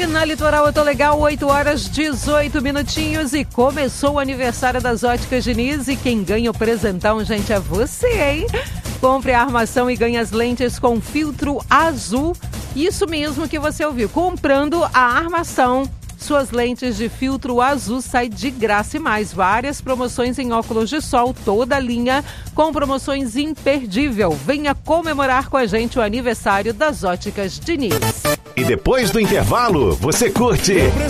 aqui na Litoral eu tô legal, 8 horas 18 minutinhos e começou o aniversário das Óticas Diniz e quem ganha o presentão, gente, é você, hein? Compre a armação e ganhe as lentes com filtro azul. Isso mesmo que você ouviu. Comprando a armação, suas lentes de filtro azul saem de graça e mais. Várias promoções em óculos de sol, toda a linha com promoções imperdível. Venha comemorar com a gente o aniversário das Óticas Diniz. E depois do intervalo, você curte